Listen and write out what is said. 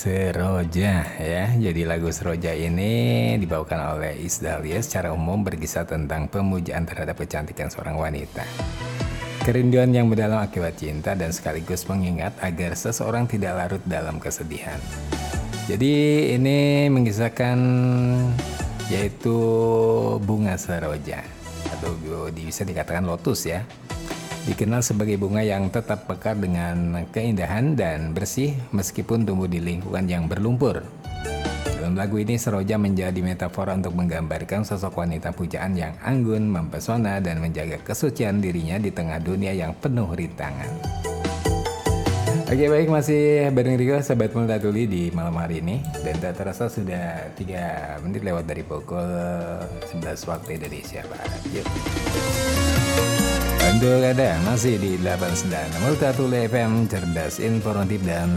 Seroja ya. Jadi lagu Seroja ini dibawakan oleh Iis Dahlia secara umum berkisah tentang pemujaan terhadap kecantikan seorang wanita. Kerinduan yang mendalam akibat cinta dan sekaligus mengingat agar seseorang tidak larut dalam kesedihan. Jadi ini mengisahkan yaitu bunga seroja atau bisa dikatakan lotus ya. Dikenal sebagai bunga yang tetap pekar dengan keindahan dan bersih meskipun tumbuh di lingkungan yang berlumpur. Dalam lagu ini Seroja menjadi metafora untuk menggambarkan sosok wanita pujaan yang anggun, mempesona dan menjaga kesucian dirinya di tengah dunia yang penuh rintangan. Oke baik, masih bareng Riko Sahabat Multatuli di malam hari ini. Dan tak terasa sudah 3 menit lewat dari pukul 11 waktu Indonesia Barat. Yuk. Untuk Anda masih di 89 Multatuli FM, cerdas, informatif dan